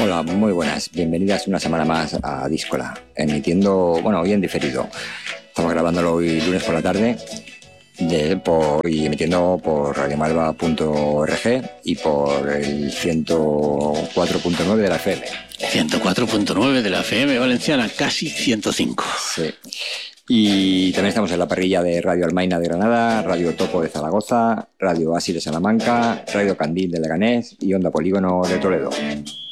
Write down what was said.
Hola, muy buenas. Bienvenidas una semana más a Díscola, emitiendo, bueno, hoy en diferido. Estamos grabándolo hoy lunes por la tarde y emitiendo por radiomalva.org y por el 104.9 de la FM. 104.9 de la FM valenciana, casi 105. Sí. Y también estamos en la parrilla de Radio Almaina de Granada, Radio Topo de Zaragoza, Radio Asi de Salamanca, Radio Candil de Leganés y Onda Polígono de Toledo.